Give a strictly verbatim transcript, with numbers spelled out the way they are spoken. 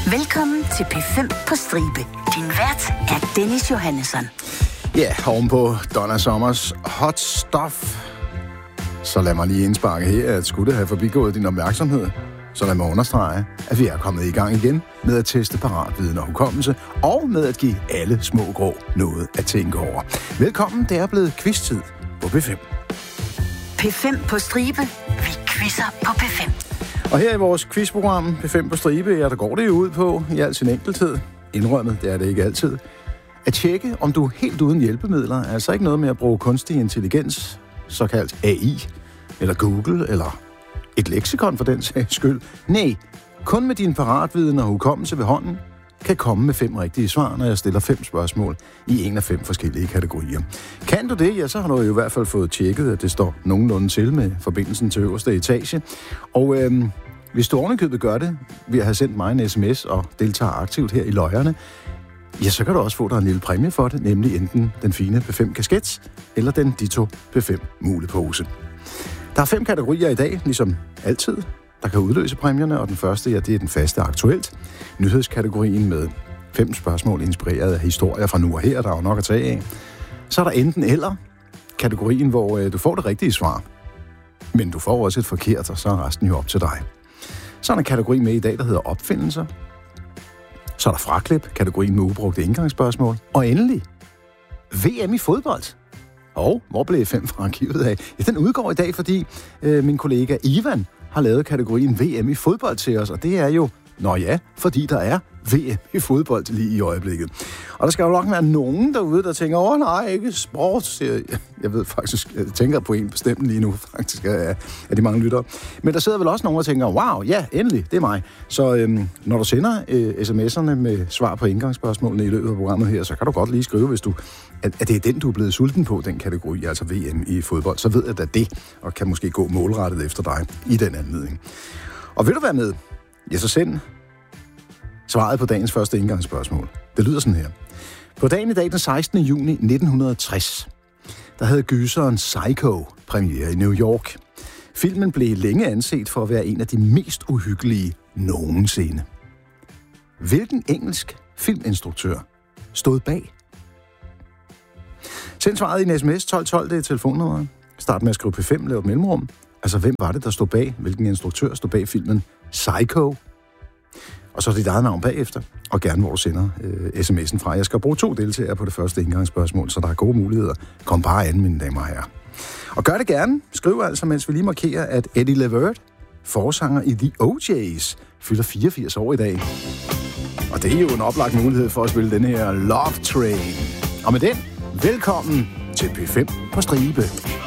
Velkommen til P fem på stribe. Din vært er Dennis Johannesson. Ja, ovenpå Donna Summers Hot Stuff. Så lad mig lige indsparke her, at skulle det have forbigået din opmærksomhed, så lad mig understrege, at vi er kommet i gang igen med at teste paratviden og hukommelse, og med at give alle små grå noget at tænke over. Velkommen, det er blevet quiz-tid på P fem. P fem på stribe. Vi quizzer på P fem. Og her i vores quizprogram P fem på stribe, ja, der går det jo ud på, i al sin enkelthed, indrømmet, det er det ikke altid, at tjekke, om du er helt uden hjælpemidler, altså ikke noget med at bruge kunstig intelligens, såkaldt A I, eller Google, eller et leksikon for den sags skyld. Nej, kun med din paratviden og hukommelse ved hånden, kan komme med fem rigtige svar, når jeg stiller fem spørgsmål i en af fem forskellige kategorier. Kan du det, ja, så har du jo i hvert fald fået tjekket, at det står nogenlunde til med forbindelsen til øverste etage. Og øhm, hvis du ovenikøbet gør det, ved at have sendt mig en sms og deltager aktivt her i løjerne, ja, så kan du også få dig en lille præmie for det, nemlig enten den fine P fem kasket, eller den Ditto P fem mulepose. Der er fem kategorier i dag, ligesom altid, der kan udløse præmierne, og den første, ja, det er den faste aktuelt. Nyhedskategorien med fem spørgsmål inspireret af historier fra nu og her, der er jo nok at tage af. Så er der enten eller kategorien, hvor øh, du får det rigtige svar, men du får også et forkert, og så er resten jo op til dig. Så er der en kategori med i dag, der hedder opfindelser. Så er der fraklip, kategorien med ubrugte indgangsspørgsmål. Og endelig, V M i fodbold. Og hvor blev fem fra arkivet af? Ja, den udgår i dag, fordi øh, min kollega Ivan har lavet kategorien V M i fodbold til os, og det er jo, nå ja, fordi der er V M i fodbold lige i øjeblikket. Og der skal jo nok være nogen derude, der tænker, åh nej, ikke sport. Jeg, jeg ved faktisk, jeg tænker på en bestemt lige nu, faktisk, af, af de mange lyttere. Men der sidder vel også nogen, der tænker, wow, ja, endelig, det er mig. Så øhm, når du sender øh, sms'erne med svar på indgangsspørgsmålene i løbet af programmet her, så kan du godt lige skrive, hvis du, at, at det er den, du er blevet sulten på, den kategori, altså V M i fodbold. Så ved jeg, at det, og kan måske gå målrettet efter dig i den anledning. Og vil du være med? Ja, så send svaret på dagens første indgangsspørgsmål. Det lyder sådan her. På dagen i dag, den sekstende juni nitten tres, der havde gyseren Psycho premiere i New York. Filmen blev længe anset for at være en af de mest uhyggelige nogensinde. Hvilken engelsk filminstruktør stod bag? Send svaret i en sms tolv tolv, det er telefonnummeret. Start med at skrive P fem, lav et mellemrum. Altså, hvem var det, der stod bag? Hvilken instruktør stod bag filmen Psycho? Og så dit eget navn bagefter, og gerne hvor du sender øh, sms'en fra. Jeg skal bruge to deltagere på det første indgangsspørgsmål, så der er gode muligheder. Kom bare an, mine damer og herrer. Og gør det gerne. Skriv altså, mens vi lige markerer, at Eddie Levert, forsanger i The O J's, fylder fireogfirs år i dag. Og det er jo en oplagt mulighed for at spille den her Love Train. Og med den, velkommen til P fem på stribe.